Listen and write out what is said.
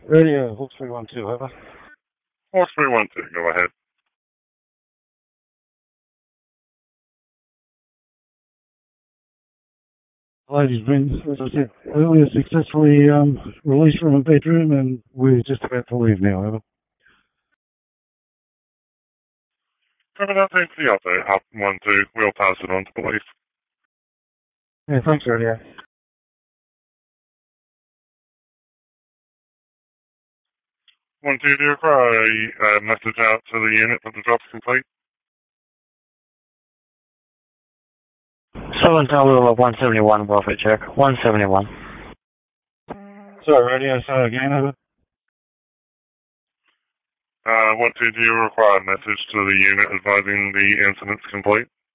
Radio, Hawk 312, over. Horse 312, go ahead. Lady's been, as I said earlier, successfully released from a bedroom, and we're just about to leave now, over. Cover that into the update, Hub 12. We'll pass it on to police. Yeah, thanks, Radio. 12, do you require a message out to the unit that the job's complete? 7 Tower 171, profit check. 171. Sorry, Radio, say again, over. 12, do you require a message to the unit advising the incident's complete?